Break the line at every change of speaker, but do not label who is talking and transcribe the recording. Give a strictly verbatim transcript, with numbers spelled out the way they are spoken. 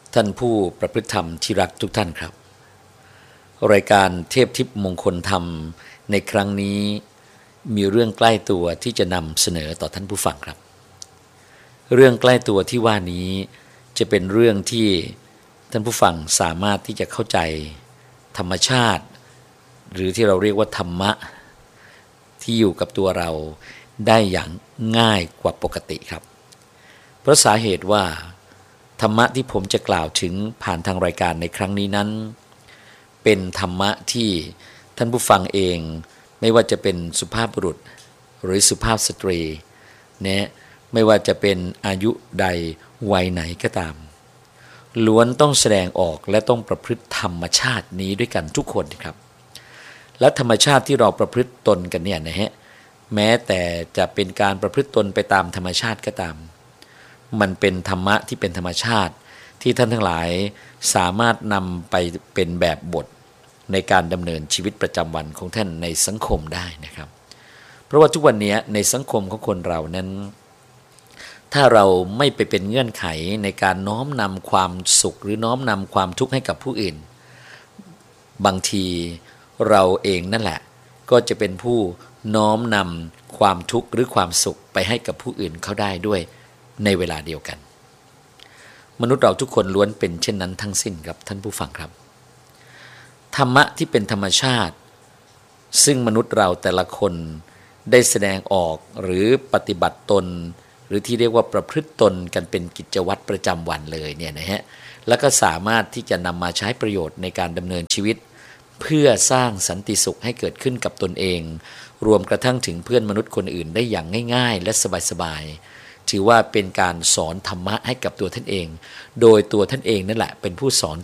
ท่านผู้ประพฤติธรรมที่รักทุกท่านครับรายการเทพทิพย์มงคลธรรมในครั้งนี้มีเรื่องใกล้ตัวที่จะนำเสนอต่อท่านผู้ฟังครับเรื่องใกล้ตัวที่ว่านี้จะเป็นเรื่องที่ท่านผู้ฟังสามารถที่จะเข้าใจธรรมชาติหรือที่เราเรียกว่าธรรมะที่อยู่กับตัวเราได้อย่างง่ายกว่าปกติครับเพราะสาเหตุว่าธรรมะที่ผมจะกล่าวถึงผ่านทางรายการในครั้งนี้นั้นเป็นธรรมะที่ท่านผู้ฟังเองไม่ว่าจะเป็นสุภาพบุรุษหรือสุภาพสตรีเนี่ยไม่ว่าจะเป็นอายุใดวัยไหนก็ตามล้วนต้องแสดงออกและต้องประพฤติธรรมชาตินี้ด้วยกันทุกคนครับและธรรมชาติที่เราประพฤติตนกันเนี่ยนะฮะแม้แต่จะเป็นการประพฤติตนไปตามธรรมชาติก็ตามมันเป็นธรรมะที่เป็นธรรมชาติที่ท่านทั้งหลายสามารถนำไปเป็นแบบบทในการดำเนินชีวิตประจำวันของท่านในสังคมได้นะครับเพราะว่าทุกวันนี้ในสังคมของคนเรานั้นถ้าเราไม่ไปเป็นเงื่อนไขในการน้อมนำความสุขหรือน้อมนำความทุกข์ให้กับผู้อื่นบางทีเราเองนั่นแหละก็จะเป็นผู้น้อมนำความทุกข์หรือความสุขไปให้กับผู้อื่นเขาได้ด้วยในเวลาเดียวกันมนุษย์เราทุกคนล้วนเป็นเช่นนั้นทั้งสิ้นครับท่านผู้ฟังครับธรรมะที่เป็นธรรมชาติซึ่งมนุษย์เราแต่ละคนได้แสดงออกหรือปฏิบัติตนหรือที่เรียกว่าประพฤติตนกันเป็นกิจวัตรประจำวันเลยเนี่ยนะฮะแล้วก็สามารถที่จะนำมาใช้ประโยชน์ในการดำเนินชีวิตเพื่อสร้างสันติสุขให้เกิดขึ้นกับตนเองรวมกระทั่งถึงเพื่อนมนุษย์คนอื่นได้อย่างง่ายๆและสบายๆถือว่าเป็นการสอนธรรมะให้กับตัวท่านเองโดยตัวท่านเองนั่นแหละเป็นผู้สอน